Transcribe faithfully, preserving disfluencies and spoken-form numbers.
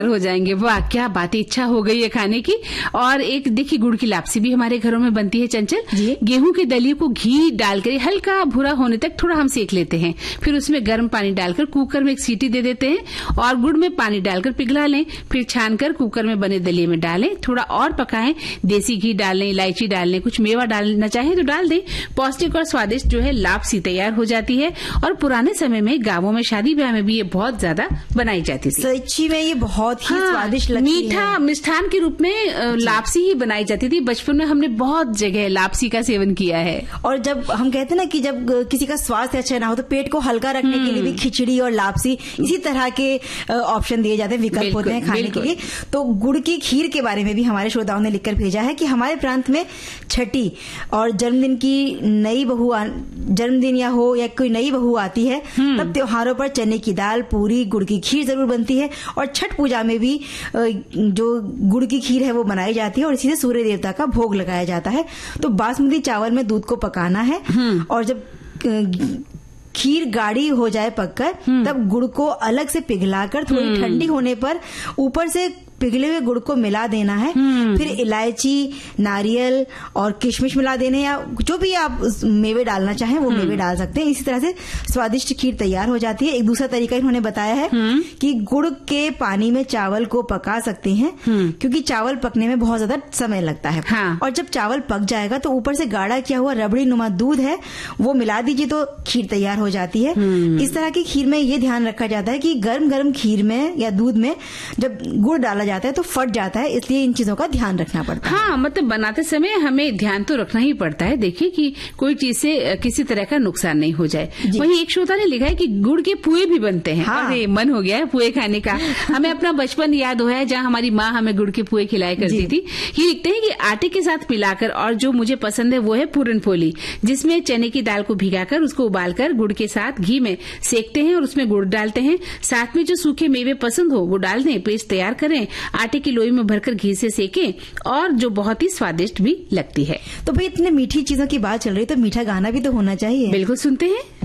हो जाएंगे। वाह, क्या बात, इच्छा हो गई है खाने की। और एक देखिए, गुड़ की लापसी भी हमारे घरों में बनती है चंचल। गेहूं के दलिये को घी डालकर हल्का भूरा होने तक थोड़ा हम सेक लेते हैं, फिर उसमें गर्म पानी डालकर कुकर में एक सीटी दे देते हैं और गुड़ में पानी डालकर पिघला लें, फिर छानकर कुकर में बने दलिये में डालें, थोड़ा और पकाएं, देसी घी डालें, इलायची डालें, कुछ मेवा डालना चाहे तो डाल दें। पौष्टिक और स्वादिष्ट जो है लापसी तैयार हो जाती है। और पुराने समय में गांवों में शादी ब्याह में भी ये बहुत ज्यादा बनाई जाती थी। सच्ची में ये बहुत ही हाँ, स्वादिष्ट लगती मीठा है। मिष्ठान के रूप में लापसी ही बनाई जाती थी। बचपन में हमने बहुत जगह लापसी का सेवन किया है। और जब हम कहते हैं ना कि जब किसी का स्वास्थ्य अच्छा ना हो तो पेट को हल्का रखने के लिए भी खिचड़ी और लापसी इसी तरह के ऑप्शन दिए जाते हैं, विकल्प होते हैं खाने के लिए। तो गुड़ की खीर के बारे में भी हमारे श्रोताओं ने लिखकर भेजा है कि हमारे प्रांत में छठी और जन्मदिन की नई बहू जन्मदिन या हो या कोई नई बहू आती है तब त्योहारों पर चने की दाल, पूरी, गुड़ की खीर जरूर बनती है। और छठ पूजा में भी जो गुड़ की खीर है वो बनाई जाती है और इसी से सूर्य देवता का भोग लगाया जाता है। तो बासमती चावल में दूध को पकाना है और जब खीर गाढ़ी हो जाए पककर तब गुड़ को अलग से पिघलाकर थोड़ी ठंडी होने पर ऊपर से पिघले हुए गुड़ को मिला देना है। फिर इलायची, नारियल और किशमिश मिला देने, या जो भी आप मेवे डालना चाहें वो मेवे डाल सकते हैं। इसी तरह से स्वादिष्ट खीर तैयार हो जाती है। एक दूसरा तरीका इन्होंने बताया है कि गुड़ के पानी में चावल को पका सकते हैं क्योंकि चावल पकने में बहुत ज्यादा समय लगता है। हाँ। और जब चावल पक जाएगा तो ऊपर से गाढ़ा किया हुआ रबड़ी नुमा दूध है वो मिला दीजिए तो खीर तैयार हो जाती है। इस तरह की खीर में ये ध्यान रखा जाता है कि गर्म गर्म खीर में या दूध में जब गुड़ डाला जाता है तो फट जाता है, इसलिए इन चीजों का ध्यान रखना पड़ता है। हाँ, मतलब बनाते समय हमें ध्यान तो रखना ही पड़ता है। देखिए कि कोई चीज से किसी तरह का नुकसान नहीं हो जाए। वहीं एक श्रोता ने लिखा है कि गुड़ के पुए भी बनते हैं। हाँ। अरे मन हो गया है पुए खाने का। हमें अपना बचपन याद हुआ है जहाँ हमारी माँ हमें गुड़ के पुए खिलाया करती थी। ये लिखते हैं कि आटे के साथ मिलाकर, और जो मुझे पसंद है वो है पूरनपोली, जिसमें चने की दाल को भिगाकर उसको उबालकर गुड़ के साथ घी में सेकते हैं और उसमें गुड़ डालते हैं। साथ में जो सूखे मेवे पसंद हो वो डाल दें, पेस्ट तैयार करें, आटे की लोई में भरकर घी से सेकें और जो बहुत ही स्वादिष्ट भी लगती है। तो भाई इतने मीठी चीजों की बात चल रही है तो मीठा गाना भी तो होना चाहिए। बिल्कुल, सुनते हैं।